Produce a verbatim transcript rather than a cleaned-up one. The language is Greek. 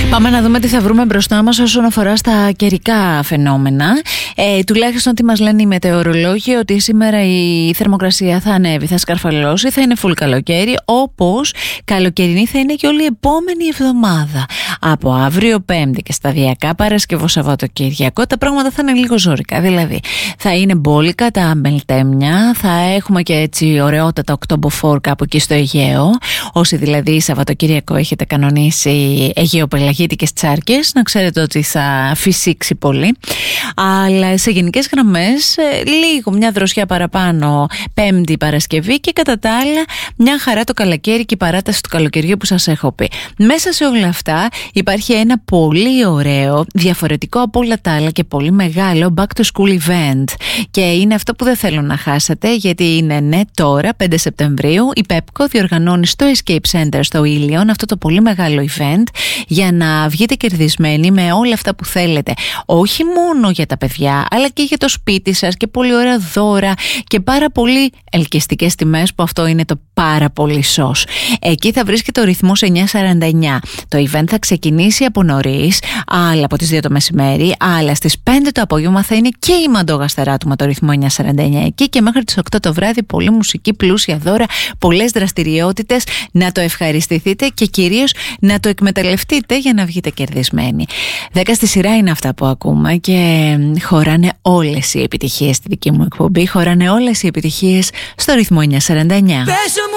Πάμε να δούμε τι θα βρούμε μπροστά μας όσον αφορά στα καιρικά φαινόμενα. Ε, τουλάχιστον τι μας λένε οι μετεωρολόγοι, ότι σήμερα η θερμοκρασία θα ανέβει, θα σκαρφαλώσει, θα είναι full καλοκαίρι, όπως καλοκαιρινή θα είναι και όλη η επόμενη εβδομάδα. Από αύριο Πέμπτη και σταδιακά Παρασκευό Σαββατοκύριακο τα πράγματα θα είναι λίγο ζώρικα. Δηλαδή θα είναι μπόλικα τα μελτέμια, θα έχουμε και έτσι ωραιότατα οκτωμποφόρ κάπου εκεί στο Αιγαίο. Όσοι δηλαδή Σαββατοκύριακο έχετε κανονίσει αιγαιοπελαγίτικες τσάρκες, να ξέρετε ότι θα φυσήξει πολύ. Αλλά σε γενικές γραμμές λίγο μια δροσιά παραπάνω Πέμπτη Παρασκευή και κατά τα άλλα μια χαρά το καλοκαίρι και η παράταση του καλοκαιριού που σας έχω πει. Μέσα σε όλα αυτά υπάρχει ένα πολύ ωραίο, διαφορετικό από όλα τα άλλα και πολύ μεγάλο back to school event, και είναι αυτό που δεν θέλω να χάσετε, γιατί είναι ναι τώρα πέντε Σεπτεμβρίου η ΠΕΠΚΟ διοργανώνει στο Escape Center στο Ήλιον αυτό το πολύ μεγάλο event για να βγείτε κερδισμένοι με όλα αυτά που θέλετε, όχι μόνο για τα παιδιά αλλά και για το σπίτι σας, και πολύ ωραία δώρα και πάρα πολύ ελκυστικές τιμές, που αυτό είναι το πάρα πολύ σως. Εκεί θα βρίσκεται ο ρυθμός εννιά σαράντα εννιά. Το event θα ξεκινήσει από νωρίς, αλλά από τις δύο το μεσημέρι, αλλά στις πέντε το απόγευμα θα είναι και η Μαντόγαστερά του με το ρυθμό εννιά σαράντα εννιά εκεί, και μέχρι τις οκτώ το βράδυ πολλή μουσική, πλούσια δώρα, πολλές δραστηριότητες. Να το ευχαριστηθείτε και κυρίως να το εκμεταλλευτείτε για να βγείτε κερδισμένοι. Δέκα στη σειρά είναι αυτά που ακούμε και χωράνε όλες οι επιτυχίες στη δική μου εκπομπή, χωράνε όλες οι επιτυχίες στο ρυθμό εννιά σαράντα εννιά.